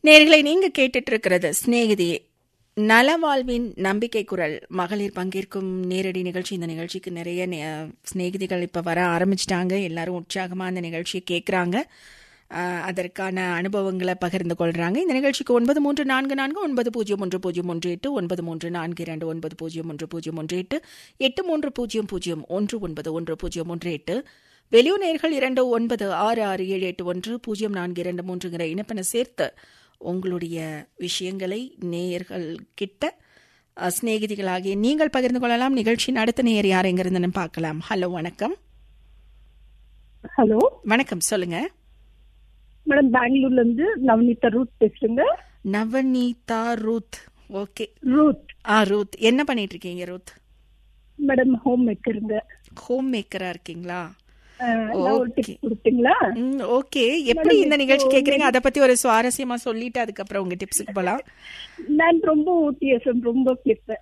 நேயர்களை நீங்க கேட்டுட்டு இருக்கிறது சிநேகிதியே நலவாழ்வின் நம்பிக்கை குரல் மகளிர் பங்கேற்கும் நேரடி நிகழ்ச்சி. இந்த நிகழ்ச்சிக்கு நிறைய சிநேகிதிகள் இப்ப வர ஆரம்பிச்சிட்டாங்க. எல்லாரும் உற்சாகமா அந்த நிகழ்ச்சியை கேட்கறாங்க, அதற்கான அனுபவங்களை பகிர்ந்து கொள்றாங்க. இந்த நிகழ்ச்சிக்கு 9344901018 9342901018 8300191118 வெளியூர் நேயர்கள் 2966781043 இணைப்பென சேர்த்து உங்களுடைய விஷயங்களை நேயர்கள் கிட்ட சிநேகிதிகளாகிய நீங்கள் பகிர்ந்து கொள்ளலாம். நிகழ்ச்சியின் அடுத்த நேயர் யார் எங்க இருந்து பார்க்கலாம். ஹலோ, வணக்கம். ஹலோ, வணக்கம், சொல்லுங்க மேடம். பெங்களூர்ல இருந்து நவநீதா ரூத் பேசுறேங்க. Navaneetha Ruth. Okay Ruth. Ruth, என்ன பண்ணிட்டு இருக்கீங்க ரூத்? Madam, home மேக்கருங்க. ஹோம் மேக்கரா இருக்கீங்களா? ஓகே. எப்படி இந்த நிகழ்ச்சி கேக்குறீங்க, அத பத்தி ஒரு சுவாரஸ்யமா சொல்லிட்டு அதுக்கப்புறம் உங்க டிப்ஸுக்கு போலாம். நான் ரொம்ப OTFM ரொம்ப கேட்பேன்.